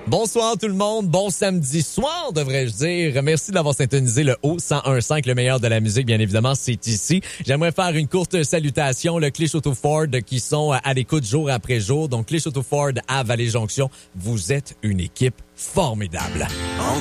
Bonsoir tout le monde, bon samedi soir devrais-je dire. Merci d'avoir syntonisé le haut 101.5, le meilleur de la musique, bien évidemment, c'est ici. J'aimerais faire une courte salutation, le Clich Auto Ford qui sont à l'écoute jour après jour. Donc Clich Auto Ford à Vallée-Jonction, vous êtes une équipe formidable.